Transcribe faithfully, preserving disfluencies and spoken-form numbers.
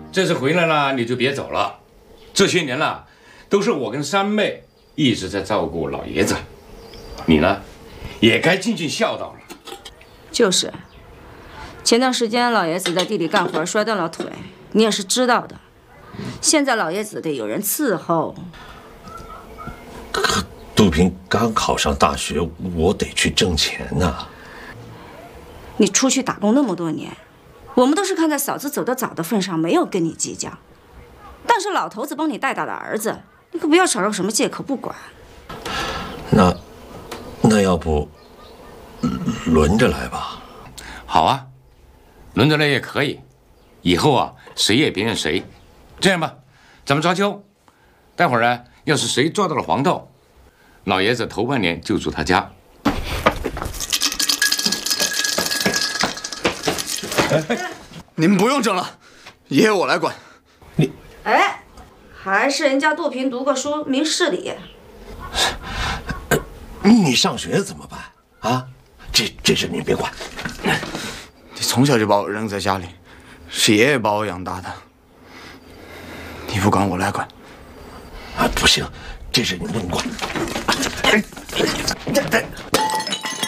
这次回来了你就别走了。这些年了，都是我跟三妹一直在照顾老爷子，你呢，也该尽尽孝道了。 就是，前段时间老爷子在地里干活摔断了腿，你也是知道的。现在老爷子得有人伺候。 可杜平刚考上大学，我得去挣钱呐。 你出去打工那么多年，我们都是看在嫂子走得早的份上，没有跟你计较。但是老头子帮你带大的儿子，你可不要找个什么借口不管。 那，那要不轮着来吧？ 好啊，轮着来也可以。以后啊，谁也别认谁。这样吧，咱们抓阄，待会儿呢，要是谁抓到了黄豆，老爷子头半年就住他家。 你们不用争了，爷爷我来管。 你， 哎，还是人家杜平读过书，明事理。 你上学怎么办啊？这这事您别管。 你从小就把我扔在家里，是爷爷把我养大的。你不管我来管。 啊，不行，这事你不能管。哎，这这。